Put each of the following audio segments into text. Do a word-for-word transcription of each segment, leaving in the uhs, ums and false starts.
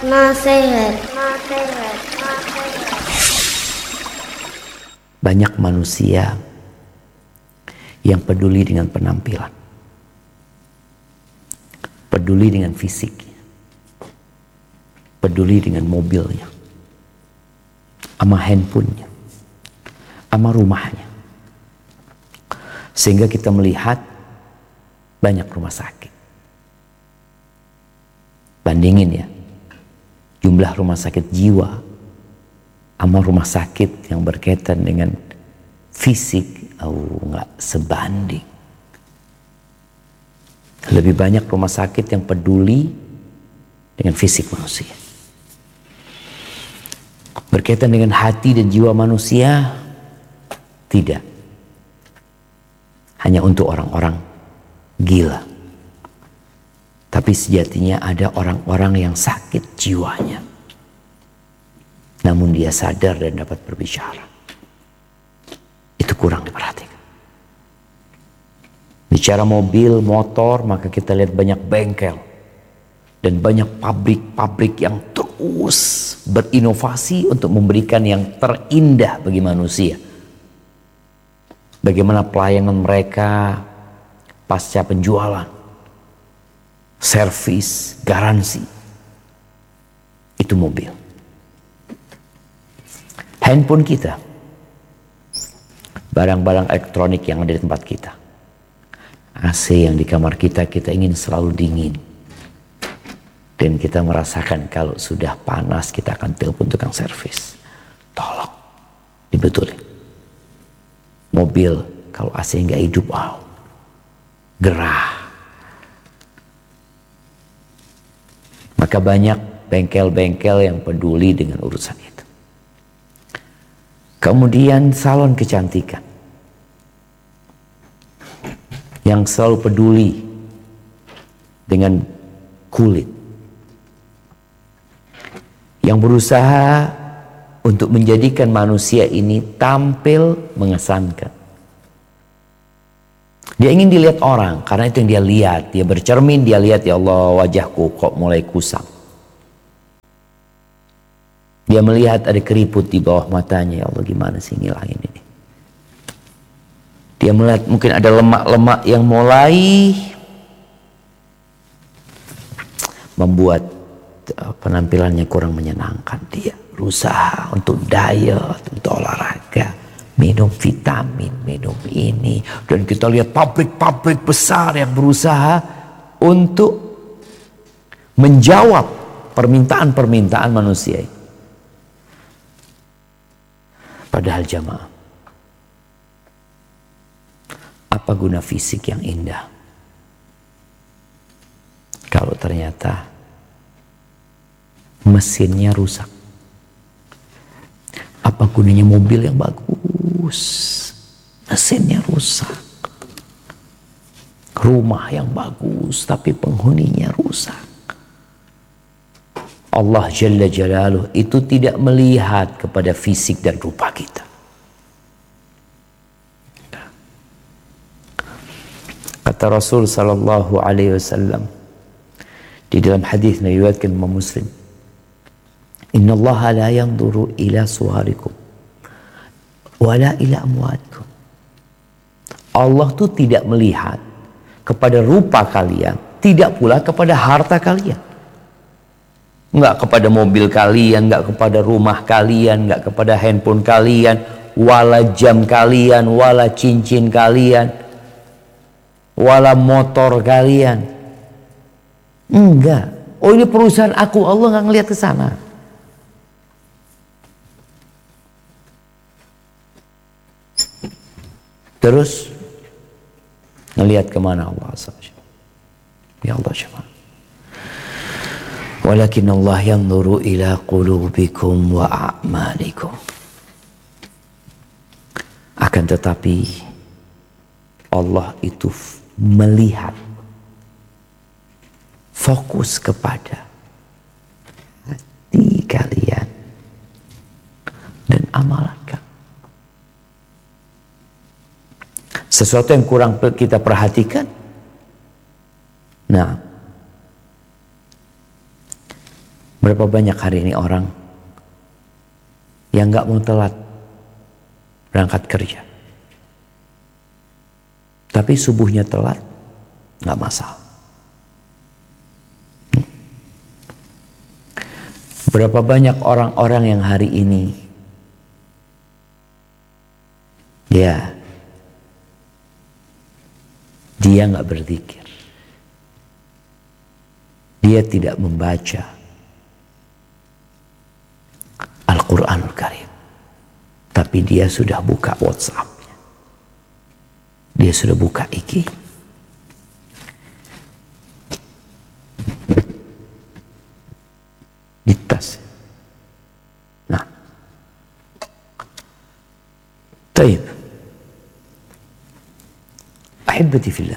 Nasihat, nasihat, nasihat. Banyak manusia yang peduli dengan penampilan, peduli dengan fisik, peduli dengan mobilnya, sama handphonenya, sama rumahnya. Sehingga kita melihat banyak rumah sakit. Bandingin ya, jumlah rumah sakit jiwa sama rumah sakit yang berkaitan dengan fisik, oh nggak sebanding. Lebih banyak rumah sakit yang peduli dengan fisik manusia. Berkaitan dengan hati dan jiwa manusia, tidak. Hanya untuk orang-orang gila. Tapi sejatinya ada orang-orang yang sakit jiwanya. Namun dia sadar dan dapat berbicara. Itu kurang diperhatikan. Bicara mobil, motor, maka kita lihat banyak bengkel. Dan banyak pabrik-pabrik yang terus berinovasi untuk memberikan yang terindah bagi manusia. Bagaimana pelayanan mereka pasca penjualan. Servis, garansi. Itu mobil. Handphone kita. Barang-barang elektronik yang ada di tempat kita. A C yang di kamar kita, kita ingin selalu dingin. Dan kita merasakan kalau sudah panas kita akan telepon tukang servis. Tolong dibetulin. Mobil kalau A C nggak hidup, wow, gerah. Maka banyak bengkel-bengkel yang peduli dengan urusan itu. Kemudian salon kecantikan. Yang selalu peduli dengan kulit. Yang berusaha untuk menjadikan manusia ini tampil mengesankan. Dia ingin dilihat orang, karena itu yang dia lihat. Dia bercermin, dia lihat, ya Allah wajahku kok mulai kusam. Dia melihat ada keriput di bawah matanya, ya Allah gimana sih ngilangin ini. Dia melihat mungkin ada lemak-lemak yang mulai membuat penampilannya kurang menyenangkan. Dia berusaha untuk diet, untuk olahraga. Minum vitamin, minum ini. Dan kita lihat pabrik-pabrik besar yang berusaha untuk menjawab permintaan-permintaan manusia. Padahal jamaah, apa guna fisik yang indah kalau ternyata mesinnya rusak? Apa gunanya mobil yang bagus, mesinnya rusak? Rumah yang bagus, tapi penghuninya rusak. Allah Jalla Jalaluh itu tidak melihat kepada fisik dan rupa kita. Kata Rasul Sallallahu Alaihi Wasallam di dalam hadis yang diriwayatkan Imam Muslim, Inna Allah la yanzuru ila suharikum wala ila amwatikum. Allah tuh tidak melihat kepada rupa kalian, tidak pula kepada harta kalian. Enggak kepada mobil kalian, enggak kepada rumah kalian, enggak kepada handphone kalian, wala jam kalian, wala cincin kalian, wala motor kalian. Enggak. Oh ini perusahaan aku, Allah enggak ngelihat ke sana. Terus ngelihat kemana Allah saja. Ya Allah syafa'an. Walakin Allah yanzuru ila qulubikum wa a'malikum. Akan tetapi Allah itu melihat, fokus kepada hati kalian dan amalan kalian. Sesuatu yang kurang kita perhatikan. Nah, Berapa banyak hari ini orang yang gak mau telat berangkat kerja, tapi subuhnya telat gak masalah. Hmm. Berapa banyak orang-orang yang hari ini ya dia gak berzikir, dia tidak membaca Al-Quranul Karim, tapi dia sudah buka WhatsApp-nya, dia sudah buka I G. Di tas. Nah, taib. Ahibati fillah.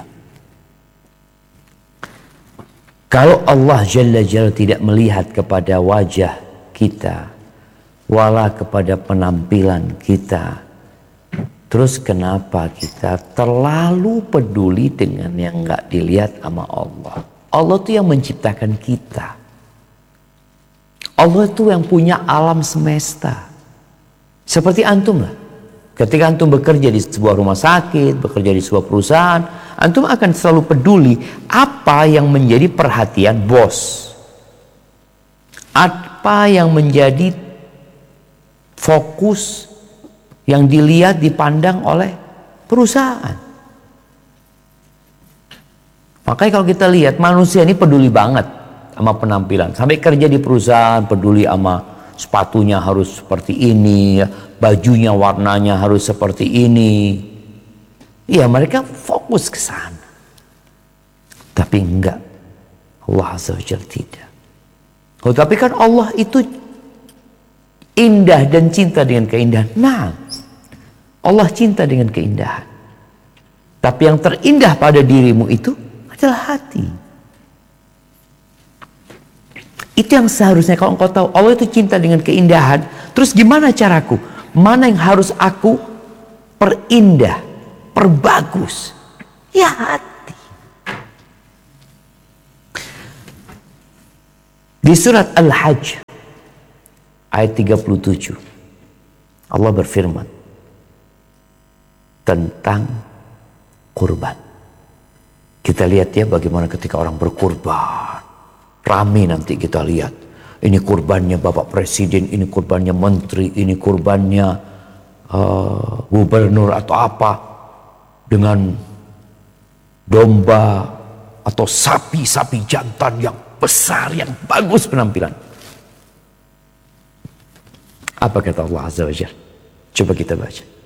Kalau Allah Jalla Jalla tidak melihat kepada wajah kita, wala kepada penampilan kita, terus kenapa kita terlalu peduli dengan yang gak dilihat sama Allah? Allah itu yang menciptakan kita. Allah itu yang punya alam semesta. Seperti antum lah. Ketika antum bekerja di sebuah rumah sakit, bekerja di sebuah perusahaan, antum akan selalu peduli apa yang menjadi perhatian bos, apa yang menjadi fokus yang dilihat, dipandang oleh perusahaan. Makanya kalau kita lihat manusia ini peduli banget sama penampilan. Sampai kerja di perusahaan peduli sama sepatunya harus seperti ini, bajunya warnanya harus seperti ini. Iya, mereka fokus ke sana. Tapi enggak, Allah Azza wa Jalla tidak. Oh, tapi kan Allah itu indah dan cinta dengan keindahan. Nah, Allah cinta dengan keindahan. Tapi yang terindah pada dirimu itu adalah hati. Itu yang seharusnya kalau engkau tahu Allah itu cinta dengan keindahan. Terus gimana caraku? Mana yang harus aku perindah, perbagus? Ya hati. Di surat Al-Hajj ayat tiga puluh tujuh, Allah berfirman tentang kurban. Kita lihat ya bagaimana ketika orang berkurban, rame nanti kita lihat. Ini kurbannya Bapak Presiden, ini kurbannya Menteri, ini kurbannya uh, Gubernur atau apa, dengan domba atau sapi-sapi jantan yang besar, yang bagus penampilan. Apa kata Allah Azza wa Jalla? Coba kita baca.